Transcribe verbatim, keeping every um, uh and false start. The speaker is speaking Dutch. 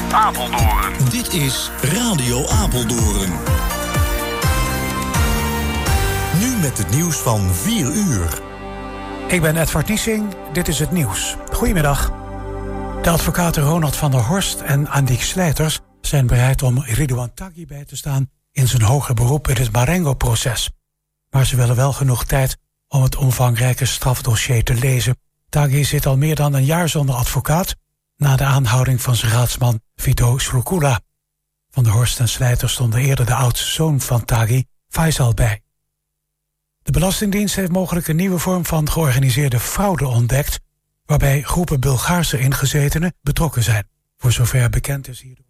Apeldoorn. Dit is Radio Apeldoorn. Nu met het nieuws van vier uur. Ik ben Edward Niesing, dit is het nieuws. Goedemiddag. De advocaten Ronald van der Horst en Andiek Slijters zijn bereid om Ridouan Taghi bij te staan in zijn hoger beroep in het Marengo-proces. Maar ze willen wel genoeg tijd om het omvangrijke strafdossier te lezen. Taghi zit al meer dan een jaar zonder advocaat na de aanhouding van zijn raadsman Vito Scrocula. Van der Horst en Slijters stonden eerder de oudste zoon van Taghi, Faisal, bij. De Belastingdienst heeft mogelijk een nieuwe vorm van georganiseerde fraude ontdekt, waarbij groepen Bulgaarse ingezetenen betrokken zijn. Voor zover bekend is hierdoor.